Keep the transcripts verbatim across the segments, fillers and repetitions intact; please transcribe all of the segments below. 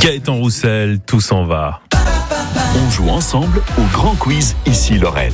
Gaëtan Roussel, tout s'en va. On joue ensemble au grand quiz Ici Lorraine.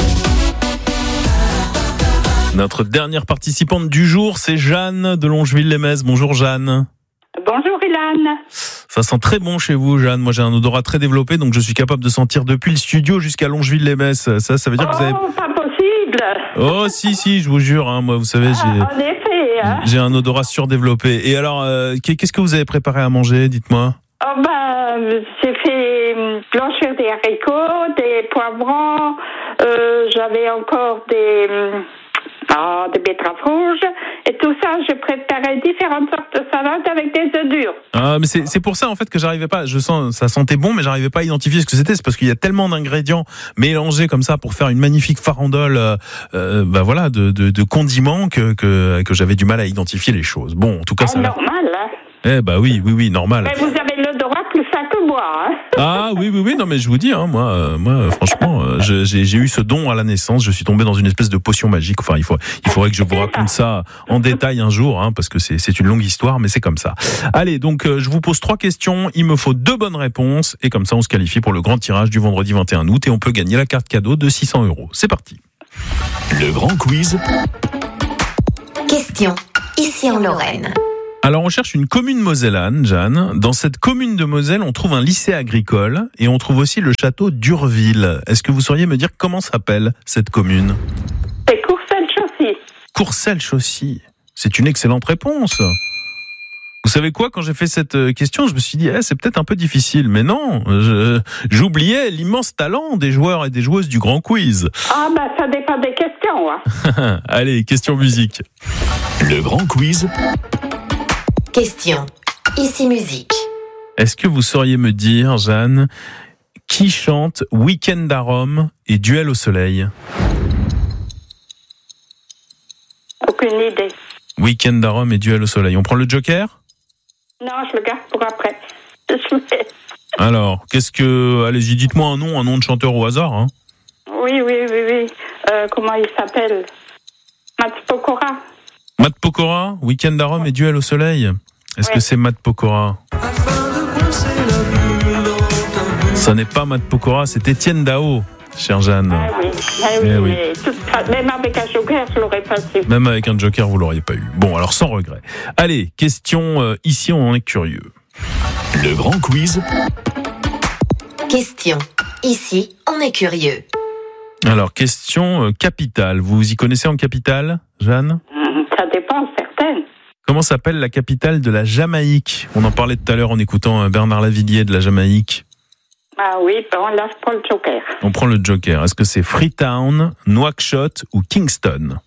Notre dernière participante du jour, c'est Jeanne de Longeville-les-Metz. Bonjour Jeanne. Bonjour Ilan. Ça sent très bon chez vous, Jeanne. Moi, j'ai un odorat très développé, donc je suis capable de sentir depuis le studio jusqu'à Longeville-les-Metz. Ça, ça veut dire oh, que vous avez... pas possible. Oh, si, si, je vous jure. Hein, moi, vous savez, j'ai... Ah, en effet. Hein. J'ai un odorat surdéveloppé. Et alors, euh, qu'est-ce que vous avez préparé à manger, dites-moi? Oh ben, j'ai fait blanchir des haricots, des poivrons. Euh, j'avais encore des... Ah, des betteraves rouges. Et tout ça, je préparais différentes sortes de salades avec des œufs durs. Ah, mais c'est, c'est pour ça, en fait, que j'arrivais pas. Je sens, ça sentait bon, mais j'arrivais pas à identifier ce que c'était. C'est parce qu'il y a tellement d'ingrédients mélangés comme ça pour faire une magnifique farandole, euh, euh, bah voilà, de, de, de condiments que, que, que j'avais du mal à identifier les choses. Bon, en tout cas, ah, ça. Normal, hein. Eh, bah oui, oui, oui, normal. Mais vous avez l'odorat plus fin que moi, hein. Ah oui, oui, oui, non, mais je vous dis, hein, moi, euh, moi, franchement, euh, je, j'ai, j'ai eu ce don à la naissance. Je suis tombé dans une espèce de potion magique. Enfin, il faut, il faudrait que je vous raconte ça en détail un jour, hein, parce que c'est, c'est une longue histoire, mais c'est comme ça. Allez, donc, euh, je vous pose trois questions. Il me faut deux bonnes réponses, et comme ça, on se qualifie pour le grand tirage du vendredi vingt et un août, et on peut gagner la carte cadeau de six cents euros. C'est parti. Le grand quiz. Question. Ici en Lorraine. Alors, on cherche une commune mosellane, Jeanne. Dans cette commune de Moselle, on trouve un lycée agricole et on trouve aussi le château d'Urville. Est-ce que vous sauriez me dire comment s'appelle cette commune? C'est Courcelles-Chaussy. Courcelles-Chaussy. C'est une excellente réponse. Vous savez quoi, quand j'ai fait cette question, je me suis dit, eh, c'est peut-être un peu difficile. Mais non, je, j'oubliais l'immense talent des joueurs et des joueuses du grand quiz. Ah ben, ça dépend des questions, hein. Allez, question musique. Le grand quiz. Question. Ici musique. Est-ce que vous sauriez me dire, Jeanne, qui chante Week-end à Rome et Duel au soleil? Aucune idée. Week-end à Rome et Duel au soleil. On prend le joker? Non, je le garde pour après. Je vais... Alors, qu'est-ce que... Allez-y, dites-moi un nom, un nom de chanteur au hasard. Hein. Oui, oui, oui, oui. Euh, comment il s'appelle? Matt Pokora. Matt Pokora, Week-end à Rome et Duel au soleil. Est-ce ouais. que c'est Matt Pokora? Ça n'est pas Matt Pokora, c'est Étienne Dao, chère Jeanne. Ah oui, ah oui, eh oui. Mais tout, même avec un joker, je l'aurais pas su. Même avec un joker, vous l'auriez pas eu. Bon, alors sans regret. Allez, question, euh, ici on en est curieux. Le grand quiz. Question. Ici, on est curieux. Alors, question euh, capitale. Vous y connaissez en capitale, Jeanne? Ça dépend, certaines. Comment s'appelle la capitale de la Jamaïque? On en parlait tout à l'heure en écoutant Bernard Lavilliers de la Jamaïque. Ah oui, bon, là, je prends le joker. On prend le joker. Est-ce que c'est Freetown, Nouakchott ou Kingston?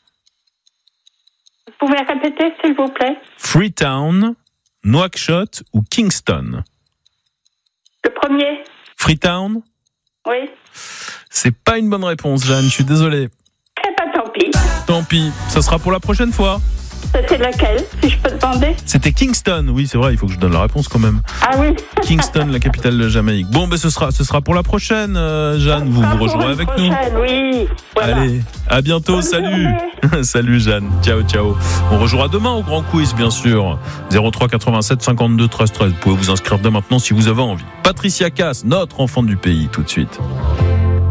Vous pouvez répéter, s'il vous plaît? Freetown, Nouakchott ou Kingston? Le premier. Freetown? Oui. C'est pas une bonne réponse, Jeanne, je suis désolé. Eh ben, tant pis. Tant pis, ça sera pour la prochaine fois. C'était laquelle, si je peux demander? C'était Kingston, oui, c'est vrai, il faut que je donne la réponse quand même. Ah oui. Kingston, la capitale de Jamaïque. Bon, ben ce sera, ce sera pour la prochaine, euh, Jeanne, vous vous rejoignez avec prochaine, nous. Oui. Voilà. Allez, à bientôt, Bonne salut. Salut Jeanne, ciao, ciao. On rejouera demain au grand quiz, bien sûr. zéro trois quatre-vingt-sept cinquante-deux treize treize. Vous pouvez vous inscrire dès maintenant si vous avez envie. Patricia Cass, notre enfant du pays, tout de suite.